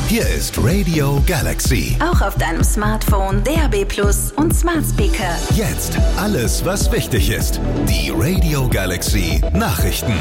Hier ist Radio Galaxy. Auch auf deinem Smartphone, DAB+ und Smart Speaker. Jetzt alles, was wichtig ist. Die Radio Galaxy Nachrichten.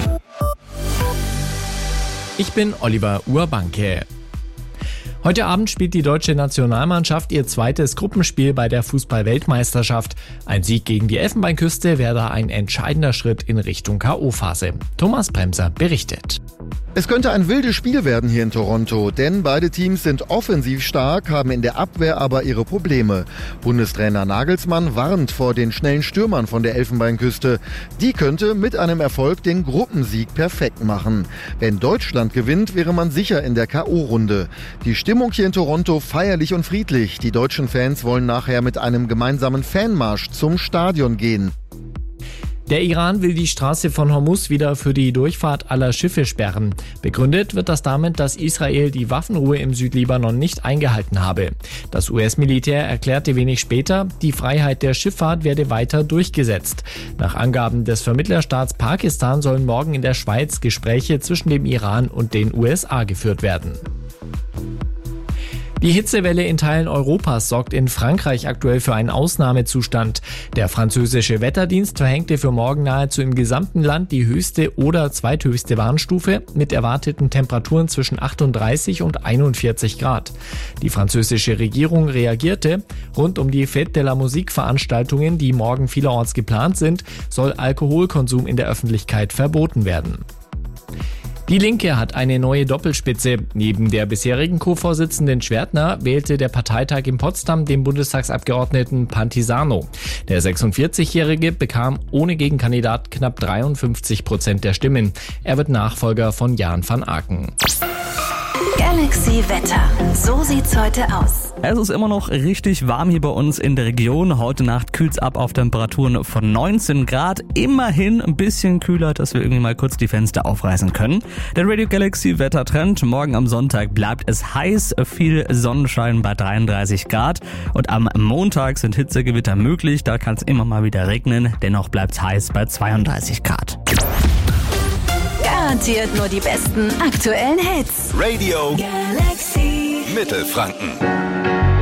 Ich bin Oliver Urbanke. Heute Abend spielt die deutsche Nationalmannschaft ihr zweites Gruppenspiel bei der Fußball-Weltmeisterschaft. Ein Sieg gegen die Elfenbeinküste wäre da ein entscheidender Schritt in Richtung K.O.-Phase. Thomas Bremser berichtet. Es könnte ein wildes Spiel werden hier in Toronto, denn beide Teams sind offensiv stark, haben in der Abwehr aber ihre Probleme. Bundestrainer Nagelsmann warnt vor den schnellen Stürmern von der Elfenbeinküste. Die könnte mit einem Erfolg den Gruppensieg perfekt machen. Wenn Deutschland gewinnt, wäre man sicher in der K.O.-Runde. Die Stimmung hier in Toronto feierlich und friedlich. Die deutschen Fans wollen nachher mit einem gemeinsamen Fanmarsch zum Stadion gehen. Der Iran will die Straße von Hormuz wieder für die Durchfahrt aller Schiffe sperren. Begründet wird das damit, dass Israel die Waffenruhe im Südlibanon nicht eingehalten habe. Das US-Militär erklärte wenig später, die Freiheit der Schifffahrt werde weiter durchgesetzt. Nach Angaben des Vermittlerstaats Pakistan sollen morgen in der Schweiz Gespräche zwischen dem Iran und den USA geführt werden. Die Hitzewelle in Teilen Europas sorgt in Frankreich aktuell für einen Ausnahmezustand. Der französische Wetterdienst verhängte für morgen nahezu im gesamten Land die höchste oder zweithöchste Warnstufe mit erwarteten Temperaturen zwischen 38 und 41 Grad. Die französische Regierung reagierte. Rund um die Fête de la Musique-Veranstaltungen, die morgen vielerorts geplant sind, soll Alkoholkonsum in der Öffentlichkeit verboten werden. Die Linke hat eine neue Doppelspitze. Neben der bisherigen Co-Vorsitzenden Schwertner wählte der Parteitag in Potsdam den Bundestagsabgeordneten Pantisano. Der 46-Jährige bekam ohne Gegenkandidat knapp 53% der Stimmen. Er wird Nachfolger von Jan van Aken. Galaxy Wetter. So sieht's heute aus. Es ist immer noch richtig warm hier bei uns in der Region. Heute Nacht kühlt's ab auf Temperaturen von 19 Grad. Immerhin ein bisschen kühler, dass wir irgendwie mal kurz die Fenster aufreißen können. Der Radio Galaxy Wettertrend. Morgen am Sonntag bleibt es heiß, viel Sonnenschein bei 33 Grad. Und am Montag sind Hitzegewitter möglich. Da kann es immer mal wieder regnen. Dennoch bleibt's heiß bei 32 Grad. Garantiert nur die besten aktuellen Hits. Radio Galaxy Mittelfranken.